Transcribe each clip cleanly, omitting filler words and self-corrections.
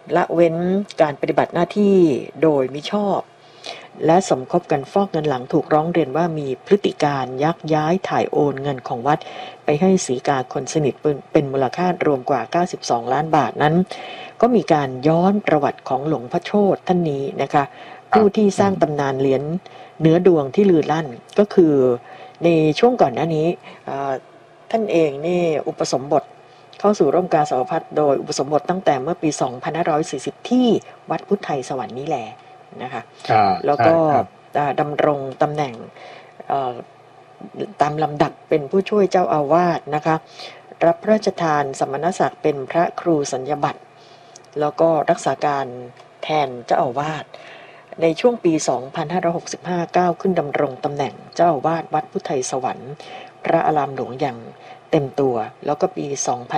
ละเว้นการปฏิบัติหน้าที่โดยมิชอบและสมคบกันฟอกเงินหลังถูกร้องเรียนว่ามีพฤติการยักย้ายถ่ายโอนเงินของวัดไปให้ศรีกาคนสนิทเป็นมูลค่ารวมกว่า92ล้านบาทนั้นก็มีการย้อนประวัติของหลวงพ่อโชติท่านนี้นะคะผู้ที่สร้างตำนานเหรียญเนื้อดวงที่ลือลั่นก็คือในช่วงก่อนหน้านี้ท่านเองนี่อุปสมบทเข้าสู่ร่มกาสาวพัฒน์โดยอุปสมบทตั้งแต่เมื่อปี2540ที่วัดพุทธไทยสวรรค์นี่แหละนะคะแล้วก็ดำรงตำแหน่งตามลำดับเป็นผู้ช่วยเจ้าอาวาสนะคะรับพระราชทานสมณศักดิ์เป็นพระครูสัญญบัตรแล้วก็รักษาการแทนเจ้าอาวาสในช่วงปี2565ก้าวขึ้นดำรงตำแหน่งเจ้าอาวาสวัดพุทธไทยสวรรค์พระอารามหลวงอย่างเต็มตัวแล้วก็ปี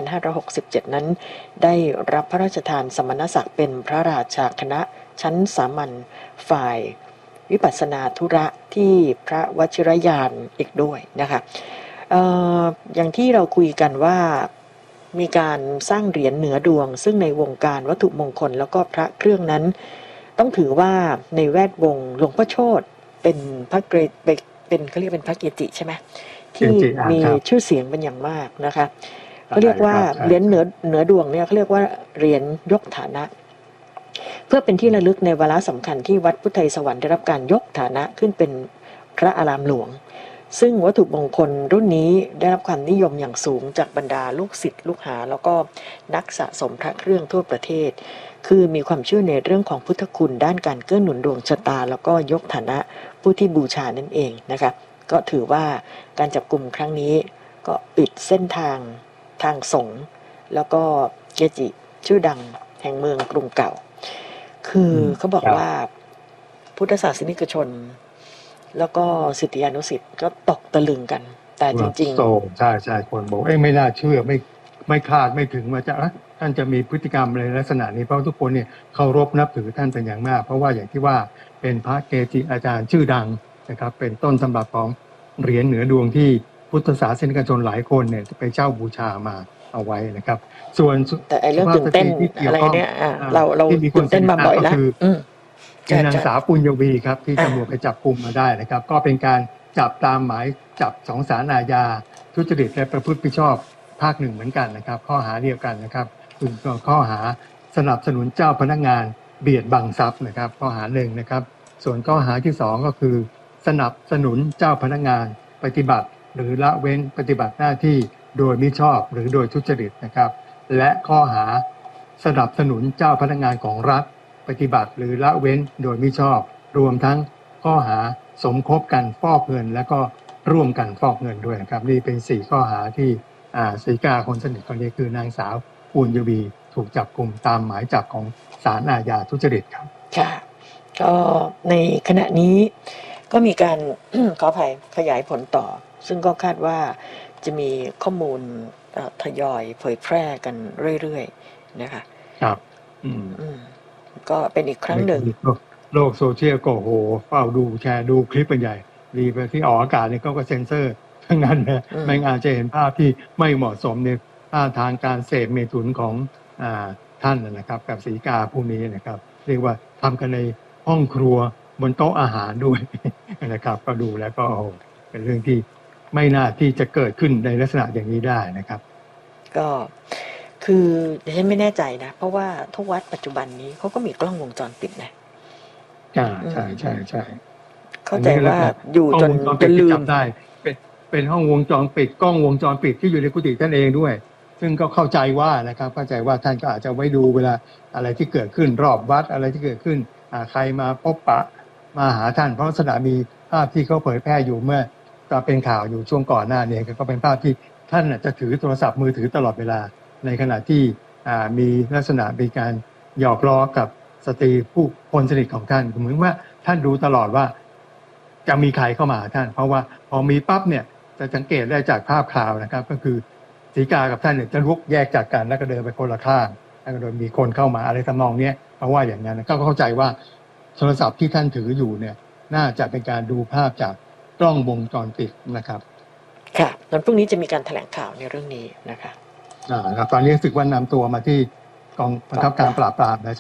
2567นั้นได้รับพระราชทานสมณศักดิ์เป็นพระราชาคณะชั้นสามัญฝ่ายวิปัสสนาธุระที่พระวชิรยานอีกด้วยนะคะอย่างที่เราคุยกันว่ามีการสร้างเหรียญเหนือดวงซึ่งในวงการวัตถุมงคลแล้วก็พระเครื่องนั้นต้องถือว่าในแวดวงหลวงพ่อโชติเป็นพระเกจิเป็นเขาเรียกเป็นพระเกจิใช่ไหมที่มีชื่อเสียงเป็นอย่างมากนะคะเขาเรียกว่าเหรียญเหนือดวงเนี่ยเขาเรียกว่าเหรียญยกฐานะเพื่อเป็นที่ระลึกในวาระสำคัญที่วัดพุทธไทยสวรรค์ได้รับการยกฐานะขึ้นเป็นพระอารามหลวงซึ่งวัตถุมงคลรุ่นนี้ได้รับความนิยมอย่างสูงจากบรรดาลูกศิษย์ลูกหาแล้วก็นักสะสมพระเครื่องทั่วประเทศคือมีความเชื่อในเรื่องของพุทธคุณด้านการเกื้อหนุนดวงชะตาแล้วก็ยกฐานะผู้ที่บูชานั่นเองนะคะก็ถือว่าการจับกุมครั้งนี้ก็ปิดเส้นทางสงฆ์แล้วก็เกจิชื่อดังแห่งเมืองกรุงเก่าคือเขาบอกว่าพุทธศาสนิกชนแล้วก็ศิษยานุศิษย์ก็ตกตะลึงกันแต่จริงๆใช่คนบอกไม่น่าเชื่อไม่คาดไม่ถึงว่าท่านจะมีพฤติกรรมในลักษณะนี้เพราะทุกคนเนี่ยเคารพนับถือท่านเป็นอย่างมากเพราะว่าอย่างที่ว่าเป็นพระเกจิอาจารย์ชื่อดังนะครับเป็นต้นตำรับของเหรียญเหนือดวงที่พุทธศาสนิกชนหลายคนเนี่ยไปเช่าบูชามาเอาไว้นะครับส่วนแต่เรื่องตื่นเต้นอะไรเนี่ยเราตื่นเต้นมาบ่อยแล้วนางสาวปุญญวีครับที่ตำรวจไปจับกุมมาได้นะครับก็เป็นการจับตามหมายจับ2ศาลอาญาทุจริตและประพฤติผิดชอบภาค 1เหมือนกันนะครับข้อหาเดียวกันนะครับคือข้อหาสนับสนุนเจ้าพนักงานเบียดบังทรัพย์นะครับข้อหา1นะครับส่วนข้อหาที่2ก็คือสนับสนุนเจ้าพนักงานปฏิบัติหรือละเว้นปฏิบัติหน้าที่โดยมิชอบหรือโดยทุจริตนะครับและข้อหาสนับสนุนเจ้าพนักงานของรัฐปฏิบัติหรือละเว้นโดยมิชอบรวมทั้งข้อหาสมคบกันฟอกเงินและก็ร่วมกันฟอกเงินด้วยนะครับนี่เป็น4ข้อหาที่ศรีกาคนสนิทคนนี้คือนางสาวปุญญวีถูกจับกุมตามหมายจับของศาลอาญาทุจริตครับค่ะก็ในขณะนี้ก็มีการ ขออภัยขยายผลต่อซึ่งก็คาดว่าจะมีข้อมูลทยอยเผยแพร่กันเรื่อยๆนะคะครับก็เป็นอีกครั้งหนึ่งโลกโซเชียลก็โหเฝ้าดูแชร์ดูคลิปเป็นใหญ่ดีไปที่ออกอากาศเนี่ยก็เซ็นเซอร์ทั้งนั้นนะไม่งั้นจะเห็นภาพที่ไม่เหมาะสมในท่าทางการเสพเมถุนของท่านนะครับกับศรีกาผู้นี้นะครับเรียกว่าทำกันในห้องครัวบนโต๊ะอาหารด้วยนะครับก็ดูแล้วก็เป็นเรื่องที่ไม่น่าที่จะเกิดขึ้นในลักษณะอย่างนี้ได้นะครับก็คือฉันไม่แน่ใจนะเพราะว่าทุกวัดปัจจุบันนี้เขาก็มีกล้องวงจรปิดนะใช่เข้าใจว่าอยู่จนลืมได้เป็นห้องวงจรปิดกล้องวงจรปิดที่อยู่ในกุฏิท่านเองด้วยซึ่งก็เข้าใจว่านะครับเข้าใจว่าท่านก็อาจจะไว้ดูเวลาอะไรที่เกิดขึ้นรอบวัดอะไรที่เกิดขึ้นใครมาพบปะมาหาท่านเพราะลักษณะมีภาพที่เขาเผยแพร่อยู่เมื่อตอนเป็นข่าวอยู่ช่วงก่อนหน้านี้ก็เป็นภาพที่ท่านจะถือโทรศัพท์มือถือตลอดเวลาในขณะที่มีลักษณะมีการหยอกล้อกับสตรีผู้คนสนิทของท่านเหมือนว่าท่านดูตลอดว่าจะมีใครเข้ามาท่านเพราะว่าพอมีปั๊บเนี่ยจะสังเกตได้จากภาพข่าวนะครับก็คือศรีกากับท่านเนี่ยจะลุกแยกจากกันแล้วก็เดินไปคนละข้างแล้วก็โดยมีคนเข้ามาอะไรทำนองนี้เพราะว่าอย่างนั้นก็เข้าใจว่าโทรศัพท์ที่ท่านถืออยู่เนี่ยน่าจะเป็นการดูภาพจากกล้องวงจรปิดนะครับค่ะวันพรุ่งนี้จะมีการแถลงข่าวในเรื่องนี้นะคะครับตอนนี้รู้สึกว่านำตัวมาที่กองบังคับการปราบปราม